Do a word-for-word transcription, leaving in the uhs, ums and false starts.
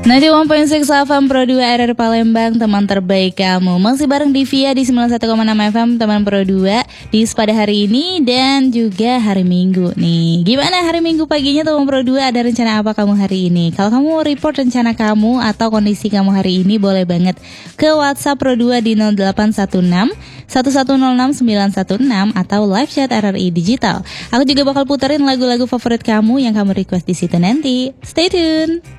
sembilan puluh satu koma enam F M Pro dua R R Palembang, teman terbaik kamu. Masih bareng Divia di sembilan puluh satu koma enam F M teman Pro dua di pada hari ini dan juga hari Minggu nih. Gimana hari Minggu paginya teman Pro dua, ada rencana apa kamu hari ini? Kalau kamu mau report rencana kamu atau kondisi kamu hari ini, boleh banget ke WhatsApp Pro dua di nol delapan satu enam satu satu nol enam sembilan satu enam atau live chat R R I Digital. Aku juga bakal puterin lagu-lagu favorit kamu yang kamu request di situ nanti. Stay tune.